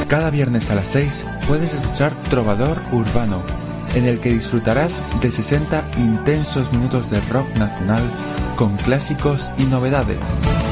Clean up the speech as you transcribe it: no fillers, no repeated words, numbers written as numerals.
Cada viernes a las 6 puedes escuchar Trovador Urbano, en el que disfrutarás de 60 intensos minutos de rock nacional con clásicos y novedades.